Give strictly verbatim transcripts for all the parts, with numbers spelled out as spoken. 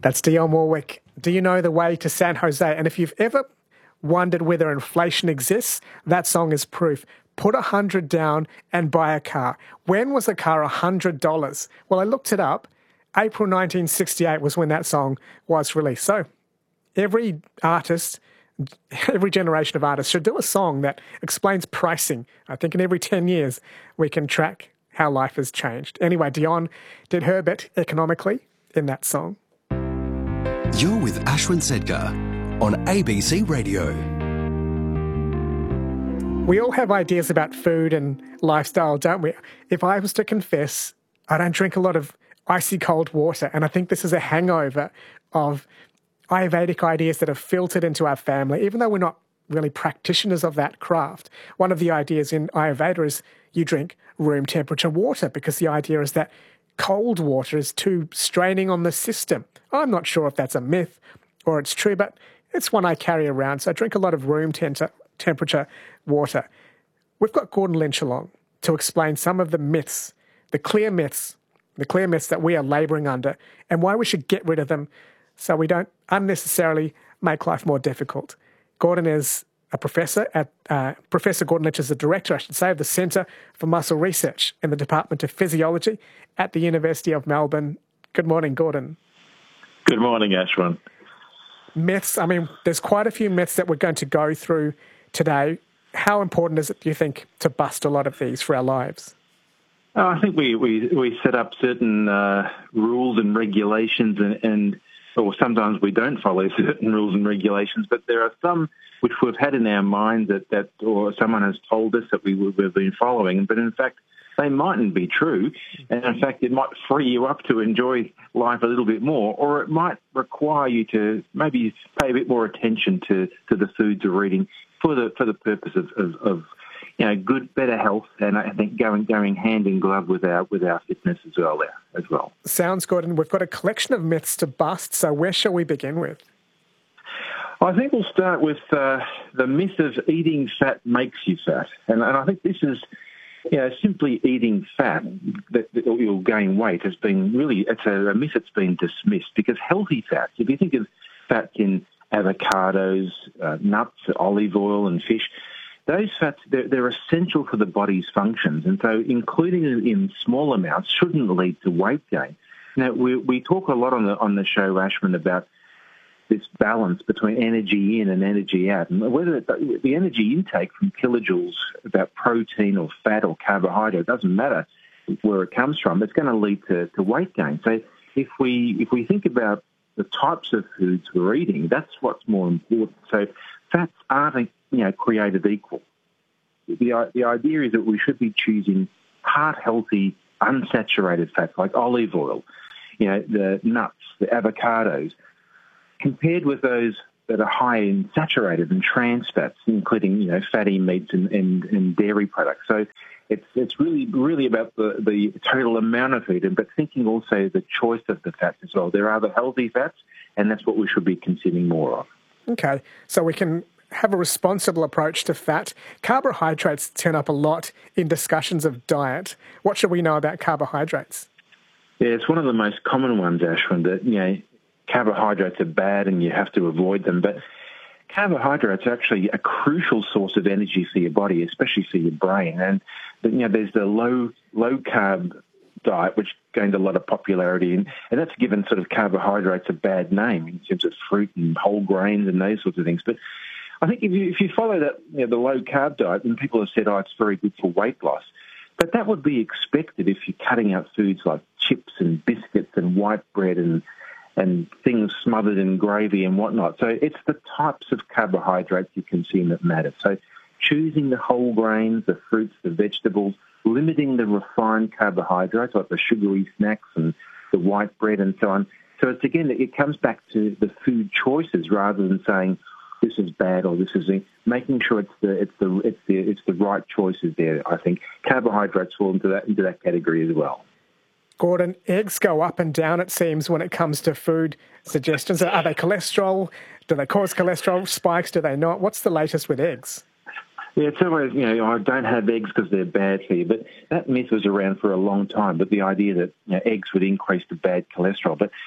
That's Dionne Warwick. Do you know the way to San Jose? And if you've ever wondered whether inflation exists, that song is proof. Put a hundred down and buy a car. When was a car a hundred dollars? Well, I looked it up. April nineteen sixty-eight was when that song was released. So every artist, every generation of artists should do a song that explains pricing. I think in every ten years we can track how life has changed. Anyway, Dionne did her bit economically in that song. You're with Ashwin Sedkar on A B C Radio. We all have ideas about food and lifestyle, don't we? If I was to confess, I don't drink a lot of icy cold water, and I think this is a hangover of Ayurvedic ideas that have filtered into our family, even though we're not really practitioners of that craft. One of the ideas in Ayurveda is you drink room temperature water because the idea is that cold water is too straining on the system. I'm not sure if that's a myth or it's true, but it's one I carry around. So I drink a lot of room temp- temperature water. We've got Gordon Lynch along to explain some of the myths, the clear myths, the clear myths that we are labouring under and why we should get rid of them so we don't unnecessarily make life more difficult. Gordon is a professor at, uh, Professor Gordon Lynch is the director, I should say, of the Centre for Muscle Research in the Department of Physiology at the University of Melbourne. Good morning, Gordon. Good morning, Ashwin. Myths, I mean, there's quite a few myths that we're going to go through today. How important is it, do you think, to bust a lot of these for our lives? Oh, I think we, we, we set up certain uh, rules and regulations and, and or sometimes we don't follow certain rules and regulations, but there are some which we've had in our minds that, that or someone has told us that we, we've been following, but in fact, they mightn't be true. And in fact, it might free you up to enjoy life a little bit more, or it might require you to maybe pay a bit more attention to, to the foods we're eating for the for the purpose of, of, of you know, good, better health, and I think going going hand in glove with our with our fitness as well. There as well. Sounds good, and we've got a collection of myths to bust. So where shall we begin with? I think we'll start with uh, the myth of eating fat makes you fat, and, and I think this is, you know, simply eating fat that, that you'll gain weight has been really it's a, a myth that's been dismissed because healthy fats, if you think of fats in avocados, uh, nuts, olive oil, and fish. Those fats, they're, they're essential for the body's functions, and so including it in small amounts shouldn't lead to weight gain. Now, we, we talk a lot on the on the show, Ashwin, about this balance between energy in and energy out, and whether it, the energy intake from kilojoules, about protein or fat or carbohydrate, doesn't matter where it comes from, it's going to lead to, to weight gain. So if we if we think about the types of foods we're eating, that's what's more important. So fats aren't, you know, created equal. The, the idea is that we should be choosing heart-healthy, unsaturated fats like olive oil, you know, the nuts, the avocados, compared with those that are high in saturated and trans fats, including, you know, fatty meats and, and, and dairy products. So it's it's really really about the, the total amount of food, but thinking also the choice of the fats as well. There are the healthy fats, and that's what we should be consuming more of. Okay, so we can have a responsible approach to fat. Carbohydrates turn up a lot in discussions of diet. What should we know about carbohydrates? Yeah, it's one of the most common ones, Ashwin, that, you know, carbohydrates are bad and you have to avoid them. But carbohydrates are actually a crucial source of energy for your body, especially for your brain. And, you know, there's the low low carb diet, which gained a lot of popularity, and, and that's given sort of carbohydrates a bad name in terms of fruit and whole grains and those sorts of things. But I think if you if you follow that, you know, the low carb diet, and people have said, oh, it's very good for weight loss, but that would be expected if you're cutting out foods like chips and biscuits and white bread and and things smothered in gravy and whatnot. So it's the types of carbohydrates you consume that matter. So choosing the whole grains, the fruits, the vegetables, limiting the refined carbohydrates like the sugary snacks and the white bread and so on. So it's again, it comes back to the food choices rather than saying this is bad or this is making sure it's the it's the it's the it's the right choices there. I think carbohydrates fall into that into that category as well. Gordon, eggs go up and down, it seems, when it comes to food suggestions. Are they cholesterol? Do they cause cholesterol spikes? Do they not? What's the latest with eggs? Yeah, it's always, you know, I don't have eggs because they're bad for you, but that myth was around for a long time, but the idea that, you know, eggs would increase the bad cholesterol. But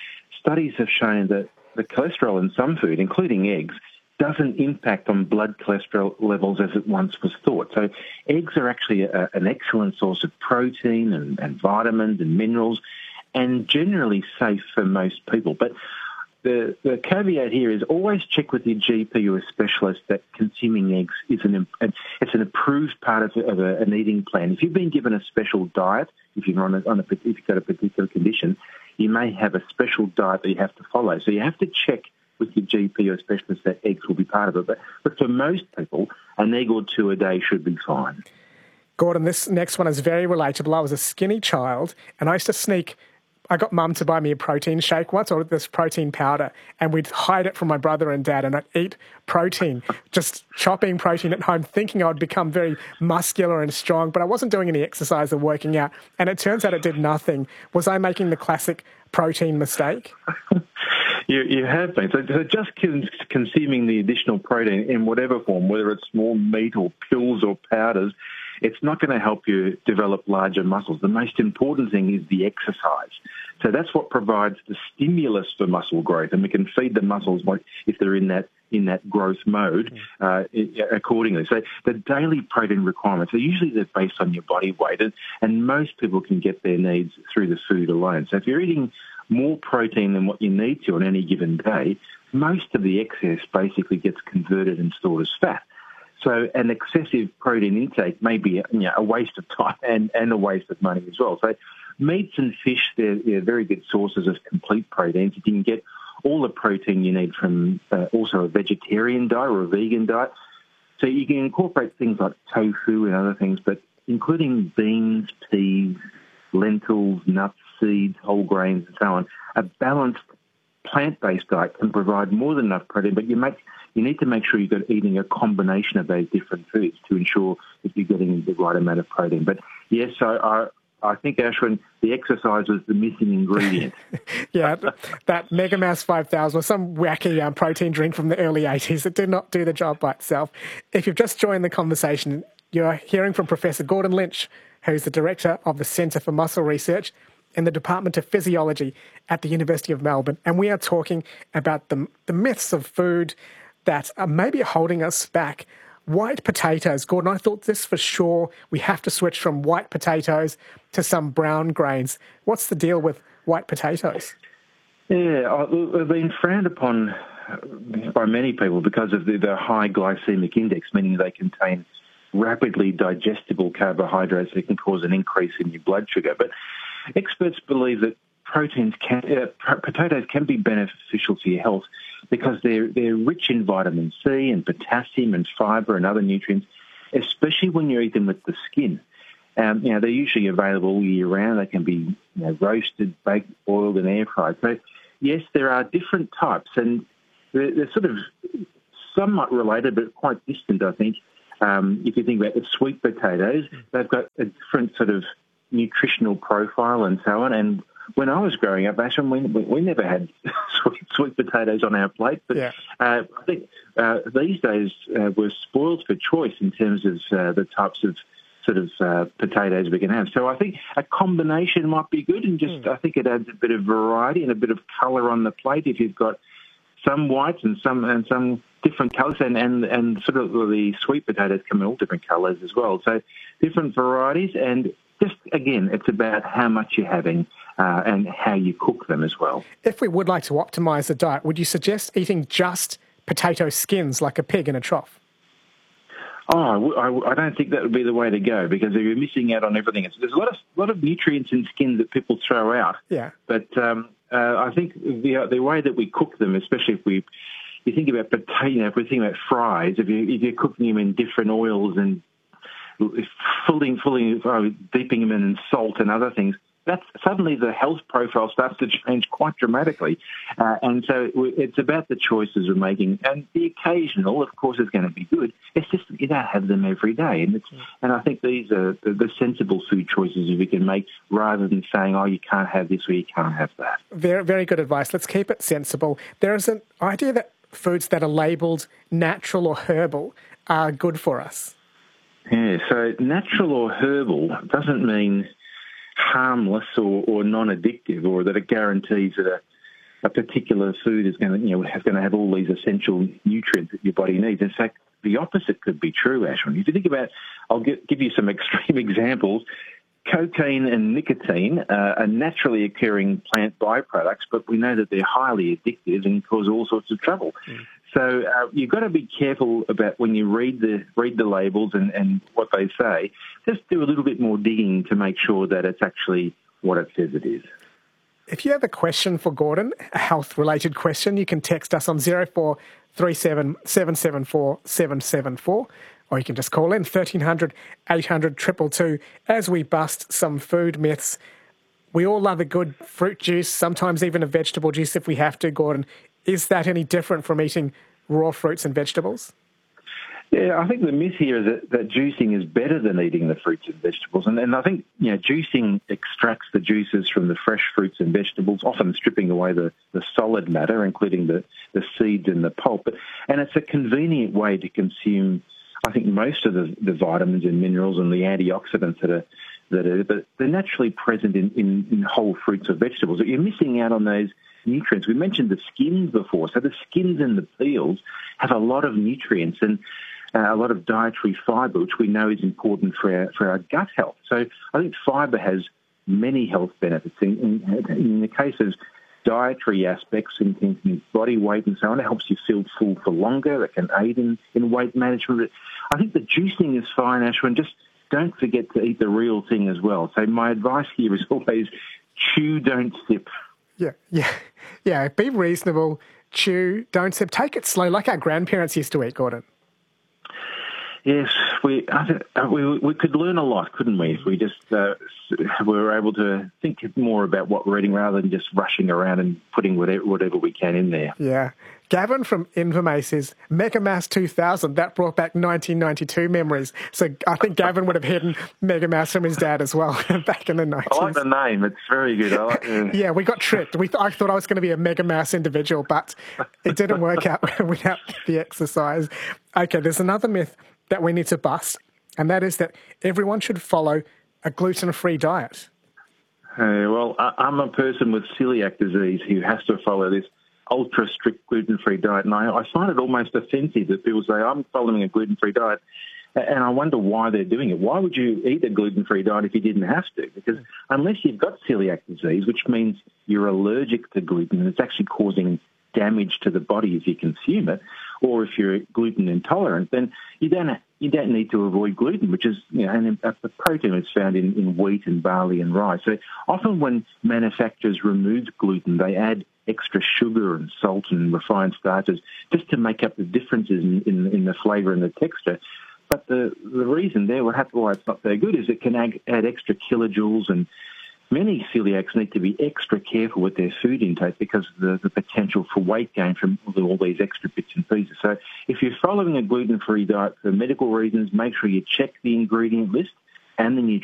studies have shown that the cholesterol in some food, including eggs, doesn't impact on blood cholesterol levels as it once was thought. So eggs are actually a, an excellent source of protein and, and vitamins and minerals, and generally safe for most people. But the, the caveat here is always check with your G P or a specialist that consuming eggs is an it's an approved part of, of a, an eating plan. If you've been given a special diet, if you're on a, on a if you've got a particular condition, you may have a special diet that you have to follow. So you have to check with your G P or specialist that eggs will be part of it. But, but for most people, an egg or two a day should be fine. Gordon, this next one is very relatable. I was a skinny child and I used to sneak, I got mum to buy me a protein shake once, or this protein powder, and we'd hide it from my brother and dad, and I'd eat protein, just chopping protein at home, thinking I'd become very muscular and strong, but I wasn't doing any exercise or working out, and it turns out it did nothing. Was I making the classic protein mistake? You, you have been. So, so just con- consuming the additional protein in whatever form, whether it's more meat or pills or powders, it's not going to help you develop larger muscles. The most important thing is the exercise. So that's what provides the stimulus for muscle growth, and we can feed the muscles if they're in that in that growth mode uh, accordingly. So the daily protein requirements are usually they're based on your body weight, and, and most people can get their needs through the food alone. So if you're eating more protein than what you need to on any given day, most of the excess basically gets converted and stored as fat. So an excessive protein intake may be you know, a waste of time and, and a waste of money as well. So meats and fish, they're, they're very good sources of complete proteins. You can get all the protein you need from uh, also a vegetarian diet or a vegan diet. So you can incorporate things like tofu and other things, but including beans, peas, lentils, nuts, seeds, whole grains, and so on. A balanced plant-based diet can provide more than enough protein, but you make you need to make sure you're eating a combination of those different foods to ensure that you're getting the right amount of protein. But yes, I, I, I think, Ashwin, the exercise was the missing ingredient. Yeah, that Megamass five thousand was some wacky um, protein drink from the early eighties that did not do the job by itself. If you've just joined the conversation, you're hearing from Professor Gordon Lynch, who's the Director of the Centre for Muscle Research in the Department of Physiology at the University of Melbourne. And we are talking about the, the myths of food that are maybe holding us back. White potatoes. Gordon, I thought this for sure. We have to switch from white potatoes to some brown grains. What's the deal with white potatoes? Yeah, they've been frowned upon by many people because of the, the high glycemic index, meaning they contain rapidly digestible carbohydrates that can cause an increase in your blood sugar. But experts believe that proteins can, uh, potatoes can be beneficial to your health because they're they're rich in vitamin C and potassium and fibre and other nutrients, especially when you eat them with the skin. Um, you know, they're usually available year round. They can be you know, roasted, baked, boiled, and air fried. So, yes, there are different types, and they're, they're sort of somewhat related, but quite distant, I think. Um, if you think about the sweet potatoes, they've got a different sort of nutritional profile and so on. And when I was growing up, Ashton, we, we never had sweet, sweet potatoes on our plate. But yeah. uh, I think uh, these days uh, we're spoiled for choice in terms of uh, the types of sort of uh, potatoes we can have. So I think a combination might be good, and just mm. I think it adds a bit of variety and a bit of colour on the plate if you've got some whites and some and some different colours, and, and, and sort of the sweet potatoes come in all different colours as well. So different varieties, and just, again, it's about how much you're having uh, and how you cook them as well. If we would like to optimise the diet, would you suggest eating just potato skins like a pig in a trough? Oh, I, I don't think that would be the way to go, because if you're missing out on everything, it's, there's a lot of lot of nutrients in skin that people throw out. Yeah. But um, uh, I think the the way that we cook them, especially if we you think about potato, you know, if we think about fries, if you if you're cooking them in different oils and fully, fully uh, dipping them in salt and other things, that's suddenly the health profile starts to change quite dramatically. Uh, and so it's about the choices we're making. And the occasional, of course, is going to be good. It's just you don't have them every day. And it's, and I think these are the, the sensible food choices we can make, rather than saying, oh, you can't have this or you can't have that. Very, very good advice. Let's keep it sensible. There is an idea that foods that are labelled natural or herbal are good for us. Yeah, so natural or herbal doesn't mean harmless or, or non-addictive, or that it guarantees that a, a particular food is going to, you know, is going to have all these essential nutrients that your body needs. In fact, the opposite could be true, Ashwin. If you think about, I'll give, give you some extreme examples. Cocaine and nicotine uh, are naturally occurring plant byproducts, but we know that they're highly addictive and cause all sorts of trouble. Mm. So uh, you've got to be careful about when you read the read the labels and, and what they say. Just do a little bit more digging to make sure that it's actually what it says it is. If you have a question for Gordon, a health-related question, you can text us on zero four three seven, seven seven four, seven seven four, or you can just call in thirteen hundred, eight hundred, two two two as we bust some food myths. We all love a good fruit juice, sometimes even a vegetable juice if we have to, Gordon. Is that any different from eating raw fruits and vegetables? Yeah, I think the myth here is that, that juicing is better than eating the fruits and vegetables. And, and I think, you know, juicing extracts the juices from the fresh fruits and vegetables, often stripping away the, the solid matter, including the, the seeds and the pulp. But, and it's a convenient way to consume, I think, most of the, the vitamins and minerals and the antioxidants that are that are that they're naturally present in, in, in whole fruits or vegetables. But you're missing out on those nutrients. We mentioned the skins before. So the skins and the peels have a lot of nutrients and uh, a lot of dietary fibre, which we know is important for our, for our gut health. So I think fibre has many health benefits. In, in, in the case of dietary aspects, in, in body weight and so on, it helps you feel full for longer. It can aid in, in weight management. I think the juicing is fine, Ashwin. Just don't forget to eat the real thing as well. So my advice here is always chew, don't sip. Yeah, yeah, yeah. Be reasonable, chew, don't sip. Take it slow, like our grandparents used to eat, Gordon. Yes, we I think, uh, we we could learn a lot, couldn't we? If we just uh, we were able to think more about what we're eating rather than just rushing around and putting whatever, whatever we can in there. Yeah. Gavin from Inverness says, Megamass two thousand, that brought back nineteen ninety-two memories. So I think Gavin would have hidden Megamass from his dad as well back in the nineties. I like the name. It's very good. I like, uh... yeah, we got tricked. We th- I thought I was going to be a Megamass individual, but it didn't work out without the exercise. Okay, there's another myth that we need to bust, and that is that everyone should follow a gluten-free diet. Uh, well, I, I'm a person with celiac disease who has to follow this ultra-strict gluten-free diet, and I, I find it almost offensive that people say, I'm following a gluten-free diet, and I wonder why they're doing it. Why would you eat a gluten-free diet if you didn't have to? Because unless you've got celiac disease, which means you're allergic to gluten, and it's actually causing damage to the body if you consume it, or if you're gluten intolerant, then you don't you don't need to avoid gluten, which is, you know, and a protein is found in, in wheat and barley and rice. So often when manufacturers remove gluten, they add extra sugar and salt and refined starches just to make up the differences in, in, in the flavour and the texture. But the the reason there, what why it's not so good, is it can add, add extra kilojoules, and many celiacs need to be extra careful with their food intake because of the, the potential for weight gain from all these extra bits and pieces. So if you're following a gluten-free diet for medical reasons, make sure you check the ingredient list and the nutrition